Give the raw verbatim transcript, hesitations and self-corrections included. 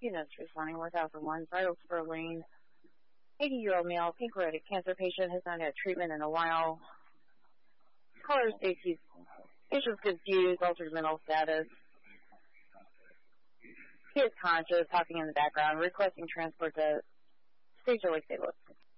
Units responding one thousand one, vital Sterling. eighty-year-old male, pancreatic cancer patient, has not had treatment in a while. Caller safety, patient's confused, altered mental status. He is conscious, talking in the background, requesting transport to Stage Lake St. Louis.